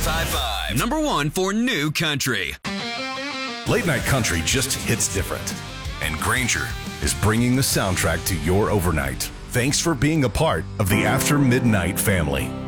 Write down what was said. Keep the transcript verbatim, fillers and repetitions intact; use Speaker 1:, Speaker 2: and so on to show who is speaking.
Speaker 1: ninety-five point five, number one for new country.
Speaker 2: Late night country just hits different. And Granger is bringing the soundtrack to your overnight. Thanks for being a part of the After Midnight family.